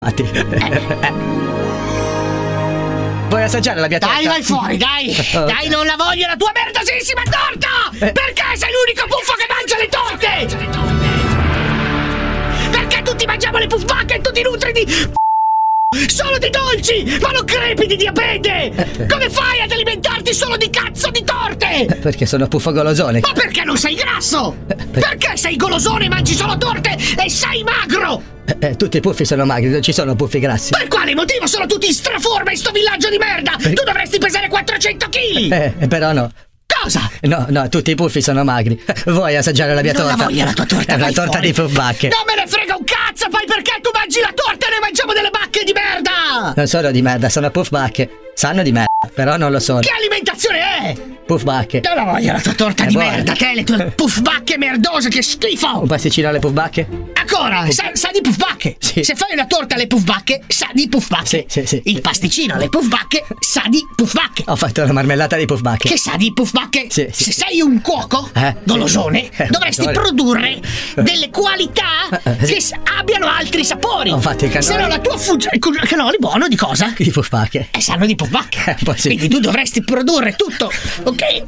Vuoi assaggiare la mia torta? Dai, vai fuori, dai! Dai, non la voglio la tua merdosissima torta! Perché sei l'unico puffo che mangia le torte? Perché tutti mangiamo le puffbacche e tu ti nutri di... solo di dolci, ma non crepi di diabete! Come fai ad alimentarti solo di cazzo di torte? Perché sono puffo golosone. Ma perché non sei grasso? Perché sei golosone e mangi solo torte e sei magro? Tutti i puffi sono magri, non ci sono puffi grassi. Per quale motivo sono tutti in straforma in sto villaggio di merda? Tu dovresti pesare 400 kg! Però no. Cosa? No, tutti i puffi sono magri. Vuoi assaggiare la mia torta? Non la voglio la tua torta. È una torta fuori. di puffbacche. Non me ne frega un cazzo, poi perché tu mangi la torta e noi mangiamo delle bacche di merda? Non sono di merda, sono puffbacche. Sanno di merda, però non lo sono. Che alimentazione è? Puffbacche. Non la voglio la tua torta di buona. merda, te le tue puffbacche merdose, che schifo! Un pasticcino alle puffbacche? Ancora, sa di puffbacche. Sì. Se fai una torta alle puffbacche, sa di puffbacche. Sì. Il pasticcino alle puffbacche sa di puffbacche. Ho fatto la marmellata di puffbacche. Che sa di puffbacche? Sì. Se sei un cuoco golosone, dovresti produrre delle qualità che abbiano altri sapori. Ho fatto i cannoli. Se no la tua cannoli buono di cosa? Di puffbacche. Sanno di puffbacche. Poi sì. Quindi tu dovresti produrre tutto, ok? E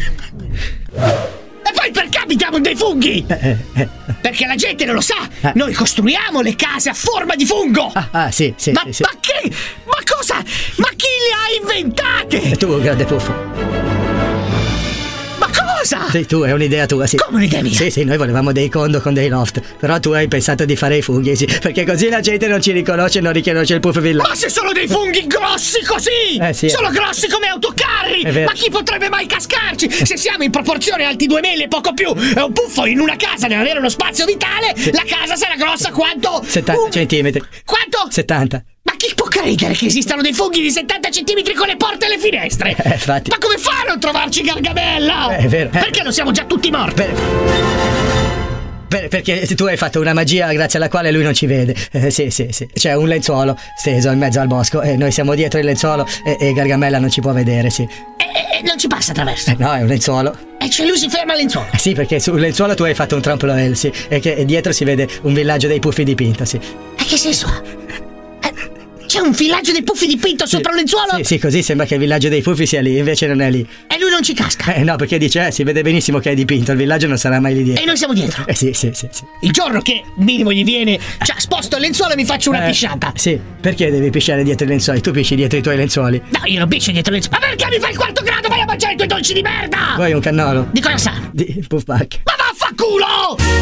poi perché abitiamo dei funghi? Perché la gente non lo sa. Noi costruiamo le case a forma di fungo. Sì. Ma che? Ma cosa? Ma chi le ha inventate? Tu, grande puffo. Ma cosa? Sì, tu, è un'idea tua, sì. Come un'idea mia? Sì, noi volevamo dei condo con dei loft. Però tu hai pensato di fare i funghi, sì. Perché così la gente non ci riconosce e non riconosce il puff villaggio. Ma se sono dei funghi grossi così! Sì. Sono grossi come autocarri! È vero. Ma chi potrebbe mai cascarci? Se siamo in proporzione alti 2 meli e poco più, è un puffo in una casa deve avere uno spazio vitale, la casa sarà grossa quanto? 70 centimetri. Quanto? 70. Ma chi può credere che esistano dei funghi di 70 centimetri con le porte e le finestre? Infatti. Ma come fa a non trovarci Gargamella? È vero. Perché non siamo già tutti morti? Perché tu hai fatto una magia grazie alla quale lui non ci vede. Sì. C'è un lenzuolo steso in mezzo al bosco e noi siamo dietro il lenzuolo e Gargamella non ci può vedere, sì. E non ci passa attraverso? No, è un lenzuolo. E cioè lui si ferma al lenzuolo? Sì, perché sul lenzuolo tu hai fatto un trampolino, sì. E dietro si vede un villaggio dei puffi dipinto, sì. E che senso ha? C'è un villaggio dei puffi dipinto sopra un lenzuolo? Sì, così sembra che il villaggio dei puffi sia lì, invece non è lì. E lui non ci casca? No, perché dice, si vede benissimo che è dipinto, il villaggio non sarà mai lì dietro. E noi siamo dietro? Sì. Il giorno che minimo gli viene, cioè sposto il lenzuolo e mi faccio una pisciata. Sì, perché devi pisciare dietro i lenzuoli? Tu pisci dietro i tuoi lenzuoli. No, io non piscio dietro il lenzuolo. Ma perché mi fai il 4º grado? Vai a mangiare i tuoi dolci di merda! Vuoi un cannolo? Di cosa sa? Di puffbacche. Ma vaffanculo!